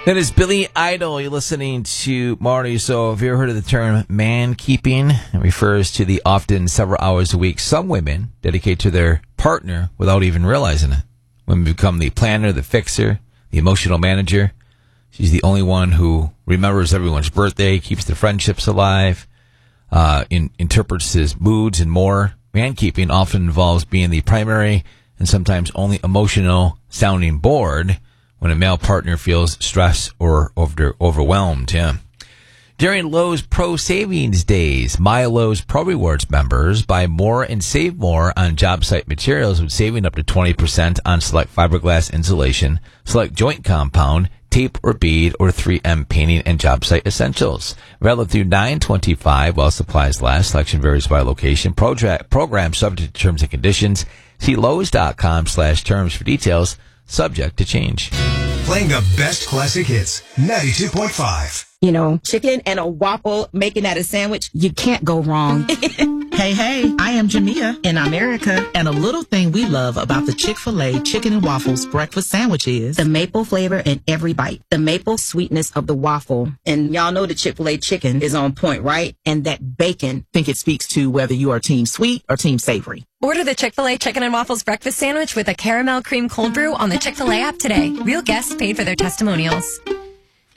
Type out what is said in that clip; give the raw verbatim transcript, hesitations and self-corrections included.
That is Billy Idol. You're listening to Marty. So have you ever heard of the term man keeping? It refers to the often several hours a week some women dedicate to their partner without even realizing it. Women become the planner, the fixer, the emotional manager. She's the only one who remembers everyone's birthday, keeps the friendships alive, uh, in, interprets his moods and more. Man keeping often involves being the primary and sometimes only emotional sounding board when a male partner feels stressed or over, overwhelmed. Yeah. During Lowe's Pro Savings Days, My Lowe's Pro Rewards members buy more and save more on job site materials with saving up to twenty percent on select fiberglass insulation, select joint compound, tape or bead, or three M painting and job site essentials. Valid through nine twenty-five while supplies last. Selection varies by location. Protra- program subject to terms and conditions. See Lowe's.com slash terms for details. Subject to change. Playing the best classic hits. ninety-two point five. You know, chicken and a waffle, making that a sandwich, you can't go wrong. Hey, hey, I am Jamia in America, and a little thing we love about the Chick-fil-A Chicken and Waffles breakfast sandwich is the maple flavor in every bite, the maple sweetness of the waffle. And y'all know the Chick-fil-A chicken is on point, right? And that bacon. think it speaks to whether you are team sweet or team savory. Order the Chick-fil-A Chicken and Waffles breakfast sandwich with a caramel cream cold brew on the Chick-fil-A app today. Real guests paid for their testimonials.